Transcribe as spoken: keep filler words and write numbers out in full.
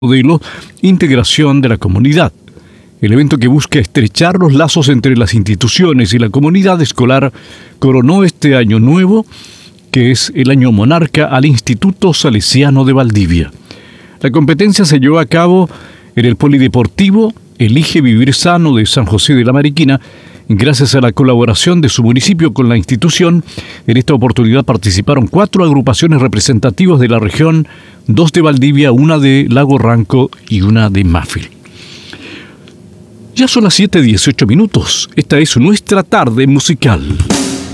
modelo Integración de la Comunidad. El evento, que busca estrechar los lazos entre las instituciones y la comunidad escolar, coronó este año nuevo, que es el año monarca, al Instituto Salesiano de Valdivia. La competencia se llevó a cabo en el Polideportivo Elige Vivir Sano de San José de la Mariquina, gracias a la colaboración de su municipio con la institución. En esta oportunidad participaron cuatro agrupaciones representativas de la región, dos de Valdivia, una de Lago Ranco y una de Mafil. Ya son las siete dieciocho minutos. Esta es nuestra tarde musical.